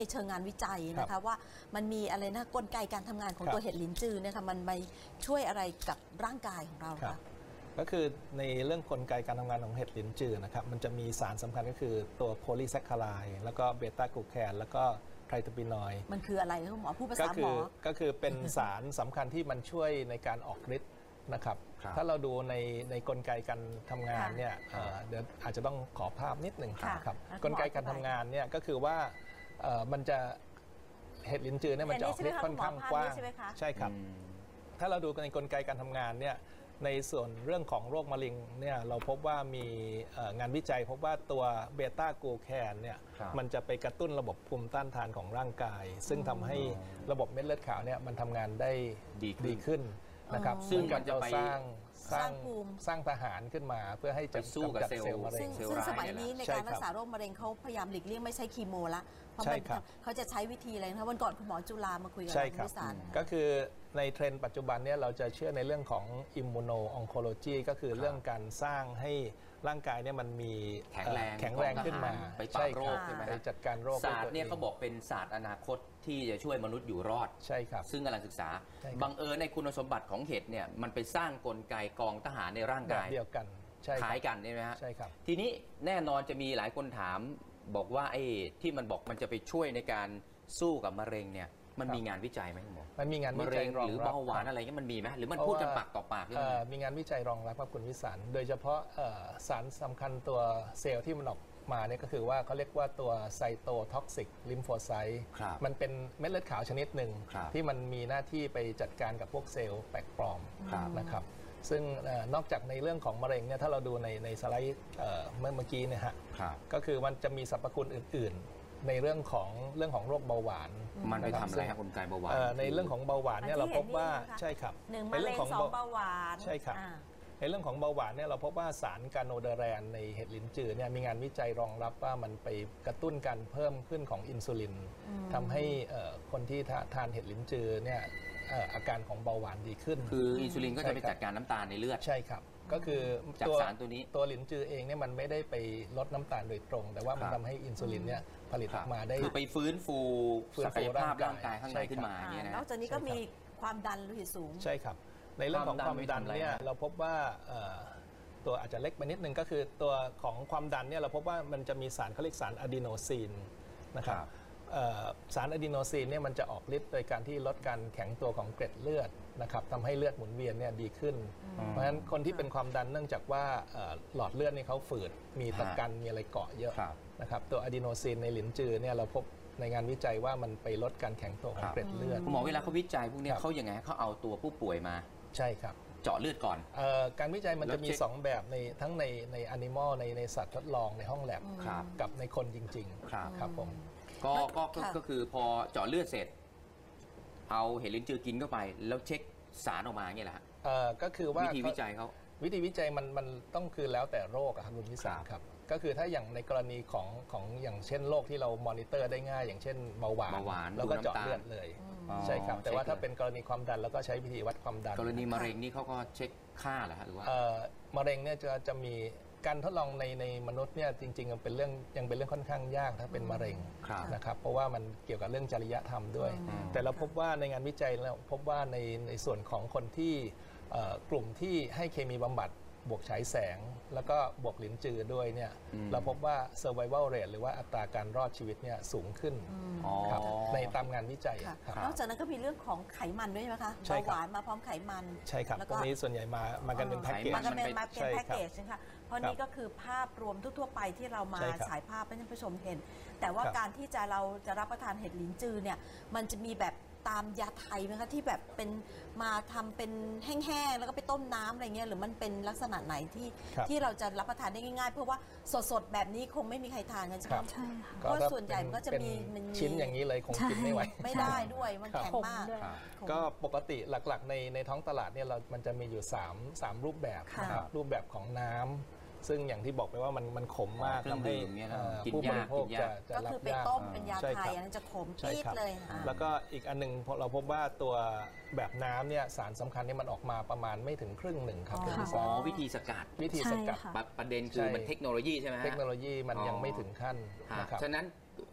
เชิงงานวิจัยนะคะว่ามันมีอะไรนะกลไกการทำงานของตัวเห็ดลิ้นจือเนี่ยค่ะมันไปช่วยอะไรกับร่างกายของเราคะก็คือในเรื่องกลไกการทำงานของเห็ดลิ้นจือนะครับมันจะมีสารสำคัญก็คือตัวโพลีแซคคาไรด์แล้วก็เบต้ากลูแคนแล้วก็ไทรโทปินอยด์มันคืออะไรคะหมอผู้ภาษาหมอก็คือเป็นสารสำคัญที่มันช่วยในการออกฤทธิ์นะครับถ้าเราดูในกลไกการทำงานเนี่ยเดี๋ยวอาจจะต้องขอภาพนิดหนึ่งครับกลไกการทำงานเนี่ยก็คือว่ามันจะเห็ดลิ้นจือเนี่ยมันจะออกฤทธิ์ค่อนข้างกว้างใช่ครับถ้าเราดูในกลไกการทำงานเนี่ยในส่วนเรื่องของโรคมะเร็งเนี่ยเราพบว่ามีงานวิจัยพบว่าตัวเบต้ากลูแคนเนี่ยมันจะไปกระตุ้นระบบภูมิต้านทานของร่างกายซึ่งทำให้ระบบเม็ดเลือดขาวเนี่ยมันทำงานได้ดีขึ้นนะครับซึ่งมันจะสร้างทหารขึ้นมาเพื่อให้จะสู้กับเซลล์มะเร็งซึ่งสมัยนี้ในการรักษาโรคมะเร็งเขาพยายามหลีกเลี่ยงไม่ใช้คีโมละเพราะเขาจะใช้วิธีอะไรนะวันก่อนคุณหมอจุฬามาคุยกับคุณวิสารก็คือในเทรนด์ปัจจุบันเนี่ยเราจะเชื่อในเรื่องของอิมมูโนอองโคโลจีก็คือเรื่องการสร้างให้ร่างกายเนี่ยมันมีแข็งแรงขึ้นมาไปปราบโรคไปจัดการโรคศาสตร์เนี่ยเขาบอกเป็นศาสตร์อนาคตที่จะช่วยมนุษย์อยู่รอดใช่ครับซึ่งกำลังศึกษาบังเอิญในคุณสมบัติของเห็ดเนี่ยมันไปสร้างกลไกกองทหารในร่างกายเดียวกันคล้ายกันใช่ไหมฮะใช่ครับทีนี้แน่นอนจะมีหลายคนถามบอกว่าไอ้ที่มันบอกมันจะไปช่วยในการสู้กับมะเร็งเนี่ยมันมีงานวิจัยไหมคุณหมอมันมีงานวิจัยหรือเบาหวานอะไรเงี้ยมันมีไหมหรือมันพูดกันปากต่อปากมีงานวิจัยรองรับครับคุณวิสารโดยเฉพาะสารสำคัญตัวเซลล์ที่มันออกมาเนี่ยก็คือว่าเขาเรียกว่าตัวไซโตท็อกซิกลิมโฟไซต์มันเป็นเม็ดเลือดขาวชนิดหนึ่งที่มันมีหน้าที่ไปจัดการกับพวกเซลล์แปลกปลอมนะครับซึ่งนอกจากในเรื่องของมะเร็งเนี่ยถ้าเราดูในสไลด์เมื่อกี้เนี่ยฮะก็คือมันจะมีสรรพคุณอื่นๆในเรื่องของโรคเบาหวานมันไปทำอะไรครับกลไกเบาหวานในเรื่องของเบาหวานเนี่ยเราพบว่าใช่ครับในเรื่องของเบาหวานใช่ครับในเรื่องของเบาหวานเนี่ยเราพบว่าสารกาโนเดแรนในเห็ดลิ้นจือเนี่ยมีงานวิจัยรองรับว่ามันไปกระตุ้นการเพิ่มขึ้นของอินซูลินทำให้คนที่ทานเห็ดลิ้นจือเนี่ยอาการของเบาหวานดีขึ้นคืออินซูลินก็จะไปจัดการน้ำตาลในเลือดใช่ครับก็คือจากสารตัวนี้ตัวลิ้นจือเองเนี่ยมันไม่ได้ไปลดน้ำตาลโดยตรงแต่ว่ามันทำให้อินซูลินเนี่ยผลิตออกมาได้คือไปฟื้นฟูศักยภาพร่างกายข้างในขึ้นมาอย่างนี้นะนอกจากนี้ก็มีความดันโลหิตสูงใช่ครับในเรื่องของความดันเนี่ยเราพบว่าตัวอาจจะเล็กไปนิดนึงก็คือตัวของความดันเนี่ยเราพบว่ามันจะมีสารเขาเรียกสารอะดีโนซีนนะครับสารอะดีโนซีนเนี่ยมันจะออกฤทธิ์โดยการที่ลดการแข็งตัวของเกล็ดเลือดนะครับทำให้เลือดหมุนเวียนเนี่ยดีขึ้นเพราะฉะนั้นคนที่เป็นความดันเนื่องจากว่าหลอดเลือดนี่เขาฝืดมีตะกันมีอะไรเกาะเยอะนะครับตัวอะดีโนซีนในหลินจือเนี่ยเราพบในงานวิจัยว่ามันไปลดการแข็งตัวของเกล็ดเลือดหมอเวลาเขาวิจัยพวกนี้เขาอย่างไงเขาเอาตัวผู้ป่วยมาใช่ครับเจาะเลือดก่อนการวิจัยมันจะมี2แบบทั้งในแอนิมอลในสัตว์ทดลองในห้องแลบกับในคนจริงๆครับผมก็คือพอเจาะเลือดเสร็จเอาเห็ดลิ้นจือกินเข้าไปแล้วเช็คสารออกมาอย่างเงี้ยแหละก็คือว่าวิธีวิจัยเขาวิธีวิจัยมันต้องคือแล้วแต่โรคครับคุณวิสารครับก็คือถ้าอย่างในกรณีของอย่างเช่นโรคที่เรามอนิเตอร์ได้ง่ายอย่างเช่นเบาหวานเราก็เจาะเลือดเลยใช่ครับแต่ว่าถ้าเป็นกรณีความดันเราก็ใช้วิธีวัดความดันกรณีมะเร็งนี่เขาก็เช็คค่าเหรอฮะหรือว่ามะเร็งเนี่ยจะมีการทดลองในมนุษย์เนี่ยจริงๆยังเป็นเรื่องค่อนข้างยากถ้าเป็นมะเร็งนะครับเพราะว่ามันเกี่ยวกับเรื่องจริยธรรมด้วยแต่เราพบว่าในงานวิจัยเราพบว่าในส่วนของคนที่กลุ่มที่ให้เคมีบำบัดบวกฉายแสงแล้วก็บวกลิ้นจือด้วยเนี่ยเราพบว่า survival rate หรือว่าอัตราการรอดชีวิตเนี่ยสูงขึ้นในตามงานวิจัยนอกจากนั้นก็มีเรื่องของไขมันด้วยใช่ไหมคะเบาหวานมาพร้อมไขมันใช่ครับตรงนี้ส่วนใหญ่มากันเป็นแพ็กเกจมาเป็นแพ็กเกจนะคะเพราะนี่ก็คือภาพรวมทั่วไปที่เรามาฉายภาพให้ท่านผู้ชมเห็นแต่ว่าการที่เราจะรับประทานเห็ดลิ้นจือเนี่ยมันจะมีแบบตามยาไทยไหมคะที่แบบเป็นมาทำเป็นแห้งๆแล้วก็ไปต้มน้ำอะไรเงี้ยหรือมันเป็นลักษณะไหนที่เราจะรับประทานได้ง่ายๆเพราะว่าสดๆแบบนี้คงไม่มีใครทานกันใช่ไหมใช่ค่ะเพราะส่วนใหญ่มันก็จะมีชิ้นอย่างนี้เลยคงกินไม่ไหวไม่ได้ด้วยมันแข็งมากก็ปกติหลักๆในท้องตลาดเนี่ยมันจะมีอยู่3รูปแบบนะครับรูปแบบของน้ำซึ่งอย่างที่บอกไปว่ามันขมมากทำให้ผู้บริโภคจะก็คือไปต้มเป็นยาไทยอันนั้นจะขมปี๊ดเลยแล้วก็อีกอันนึงเราพบว่าตัวแบบน้ำเนี่ยสารสำคัญนี่มันออกมาประมาณไม่ถึงครึ่งหนึ่งครับวิธีสกัดประเด็นคือมันเทคโนโลยีใช่ไหมเทคโนโลยีมันยังไม่ถึงขั้นนะครับฉะนั้น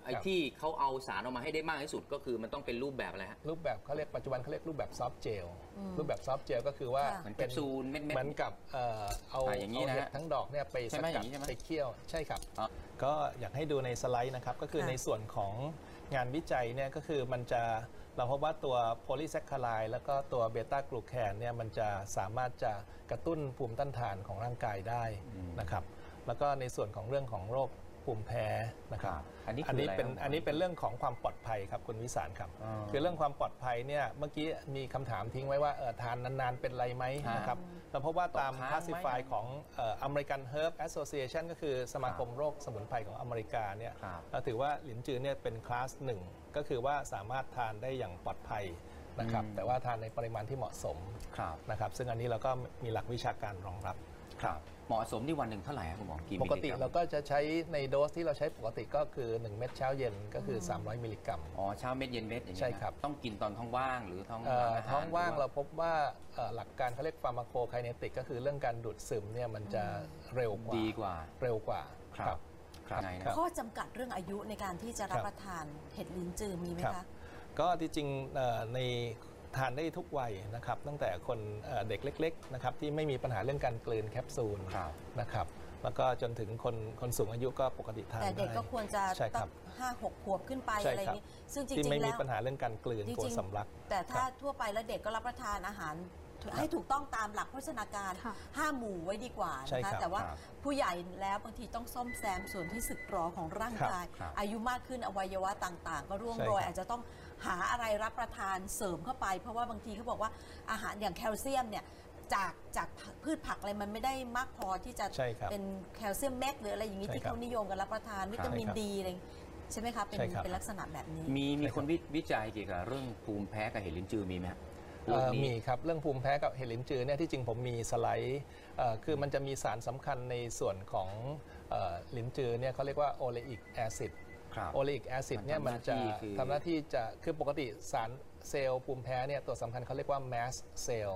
อ้ที่เขาเอาสารออกมาให้ได้มากที่สุดก็คือมันต้องเป็นรูปแบบอะไรฮะรูปแบบเขาเรียกปัจจุบันเขาเรียกรูปแบบซอฟต์เจลรูปแบบซอฟต์เจลก็คือว่าเหมือนแคปซูลเม็ดๆเหมือนกับเอาเห็ดทั้งดอกเนี่ยไปสกัดไปเคี่ยวใช่ครับก็อยากให้ดูในสไลด์นะครับก็คือในส่วนของงานวิจัยเนี่ยก็คือมันจะเราพบว่าตัวโพลีแซคคาไลด์แล้วก็ตัวเบต้ากลูแคนเนี่ยมันจะสามารถจะกระตุ้นภูมิต้านทานของร่างกายได้นะครับแล้วก็ในส่วนของเรื่องของโรคภูมิแพ้นะครับอันนี้เป็นเรื่องของความปลอดภัยครับคุณวิสารครับคือเรื่องความปลอดภัยเนี่ยเมื่อกี้มีคำถามทิ้งไว้ว่าทานนานๆเป็นไรไหมนะครับเราพบว่าตาม classify ของAmerican Herb Association ก็คือสมาคมโรคสมุนไพรของอเมริกาเนี่ยเราถือว่าหลินจือเนี่ยเป็นคลาส1ก็คือว่าสามารถทานได้อย่างปลอดภัยนะครับแต่ว่าทานในปริมาณที่เหมาะสมนะครับซึ่งอันนี้เราก็มีหลักวิชาการรองรับเหมาะสมที่วันหนึ่งเท่าไหร่ครับคุณหมอกี่ปกติเราก็จะใช้ในโดสที่เราใช้ปกติก็คือ1เม็ดเช้าเย็นก็คือ300มิลลิกรัมเช้าเม็ดเย็นเม็ดอย่างนี้ใช่ครับต้องกินตอนท้องว่างหรือท้องว่างเราพบว่าหลักการเขาเรียกฟาร์มาโคไคเนติกก็คือเรื่องการดูดซึมเนี่ยมันจะเร็วกว่าดีกว่าเร็วกว่าครับข้อจำกัดเรื่องอายุในการที่จะรับประทานเห็ดลิ้นจือมีไหมคะก็ที่จริงในทานได้ทุกวัยนะครับตั้งแต่คนเด็กเล็กๆนะครับที่ไม่มีปัญหาเรื่องการกลืนแคปซูลนะครับแล้วก็จนถึงคนสูงอายุก็ปกติทานได้แต่เด็กก็ควรจะต้อง5-6 ขวบขึ้นไปอะไรอย่างนี้ซึ่งจริงๆแล้วไม่มีปัญหาเรื่องการกลืนกลัวสำลักแต่ถ้าทั่วไปแล้วเด็กก็รับประทานอาหารให้ถูกต้องตามหลักโภชนาการ5 หมู่ไว้ดีกว่านะคะแต่ว่าผู้ใหญ่แล้วบางทีต้องซ่อมแซมส่วนที่สึกหรอของร่างกายอายุมากขึ้นอวัยวะต่างๆก็ร่วงโรยอาจจะต้องหาอะไรรับประทานเสริมเข้าไปเพราะว่าบางทีเขาบอกว่าอาหารอย่างแคลเซียมเนี่ยจากพืชผักอะไรมันไม่ได้มากพอที่จะเป็นแคลเซียมเม็ดหรืออะไรอย่างนี้ที่เขานิยมกันรับประทานวิตามินดีอะไรใช่ไหมคะเป็นลักษณะแบบนี้มีคนวิจัยเกี่ยวกับเรื่องภูมิแพ้กับเห็ดลิ้นจือมีไหมมีครับเรื่องภูมิแพ้กับเห็ดลิ้นจือเนี่ยที่จริงผมมีสไลด์คือมันจะมีสารสำคัญในส่วนของลิ้นจือเนี่ยเขาเรียกว่าโอเลอิกแอซิดโอเลอิกแอซิดเนี่ยมันจะทำหน้าที่จะคือปกติสารเซลล์ภูมิแพ้เนี่ยตัวสำคัญเขาเรียกว่า mast cell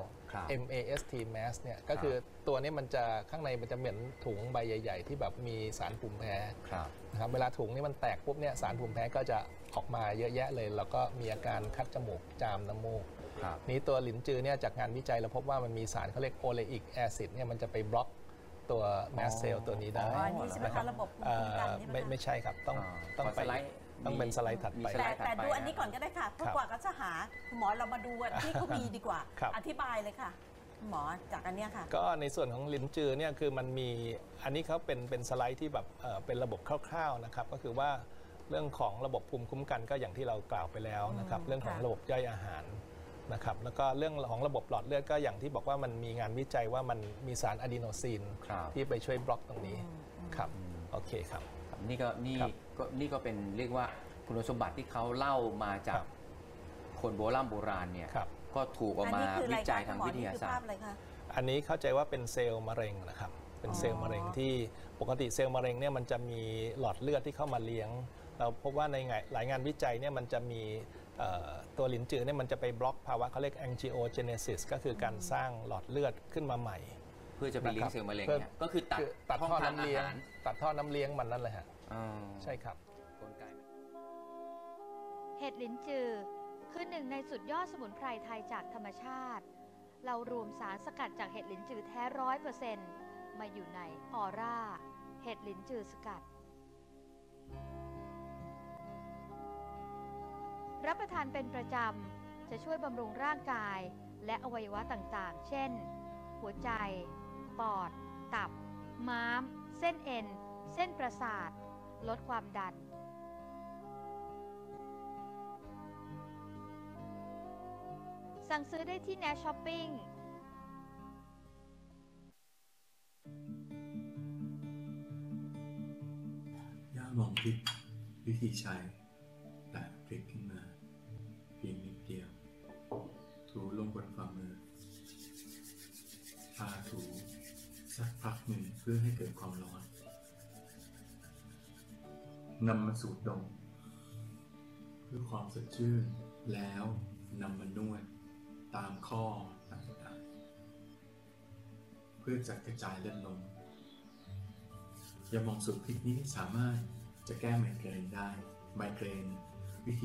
MAST mast เนี่ยก็คือตัวนี้มันจะข้างในมันจะเหมือนถุงใบใหญ่ๆที่แบบมีสารภูมิแพ้นะครับเวลาถุงนี้มันแตกปุ๊บเนี่ยสารภูมิแพ้ก็จะออกมาเยอะแยะเลยแล้วก็มีอาการคัดจมูกจามน้ำมูกนี้ตัวหลินจือเนี่ยจากงานวิจัยเราพบว่ามันมีสารเขาเรียกโอเลอิกแอซิดเนี่ยมันจะไปบล็อกตัวแมสเซลตัวนี้ได้นี่ใช่ไหมคะระบบภูมิคุ้มกันไม่ใช่ครับต้องเป็นสไลด์ถัดไปแต่ดูอันนี้ก่อนก็ได้ค่ะเพราะกว่าก็จะหาคุณหมอเรามาดูที่เขามีดีกว่าอธิบายเลยค่ะหมอจากอันนี้ค่ะก็ในส่วนของลิ้นจือเนี่ยคือมันมีอันนี้เขาเป็นสไลด์ที่แบบเป็นระบบคร่าวๆนะครับก็คือว่าเรื่องของระบบภูมิคุ้มกันก็อย่างที่เรากล่าวไปแล้วนะครับเรื่องของระบบย่อยอาหารนะครับแล้วก็เรื่องของระบบหลอดเลือดก็อย่างที่บอกว่ามันมีงานวิจัยว่ามันมีสารอะดีโนซีนที่ไปช่วยบล็อกตรงนี้ครับโอเคครับนี่ก็เป็นเรียกว่าคุณสมบัติที่เขาเล่ามาจากคนโบราณเนี่ยก็ถูกออกมาวิจัยทางวิทยาศาสตร์อันนี้เข้าใจว่าเป็นเซลล์มะเร็งนะครับเป็นเซลล์มะเร็งที่ปกติเซลล์มะเร็งเนี่ยมันจะมีหลอดเลือดที่เข้ามาเลี้ยงเราพบว่าในหลายงานวิจัยเนี่ยมันจะมีตัวหลินจือเนี่ยมันจะไปบล็อกภาวะเขาเรียก angiogenesis ก็คือการสร้างหลอดเลือดขึ้นมาใหม่เพื่อจะไปเลี้ยงเซลล์มะเร็งเนี่ยก็คือตัดท่อน้ำเลี้ยงตัดท่อน้ำเลี้ยงมันนั่นเลยฮะใช่ครับเห็ดลิ้นจือคือหนึ่งในสุดยอดสมุนไพรไทยจากธรรมชาติเรารวมสารสกัดจากเห็ดลิ้นจือแท้ 100% มาอยู่ในออร่าเห็ดลิ้นจือสกัดรับประทานเป็นประจำจะช่วยบำรุงร่างกายและอวัยวะต่างๆเช่นหัวใจปอดตับม้ามเส้นเอ็นเส้นประสาทลดความดันสั่งซื้อได้ที่ Nash Shopping ย่ามองพริกวิธีใช้แตะพริกขึ้นมาเพียงนิดเดียวถูลงบนฝ่ามือทาถูสักพักหนึ่งเพื่อให้เกิดความร้อนนำมาสูดดมเพื่อความสดชื่นแล้วนำมานวดตามข้อต่างๆเพื่อจัดกระจายเลือดลมยาหม่องสูตรพริกนี้สามารถจะแก้ไมเกรนได้ไมเกรน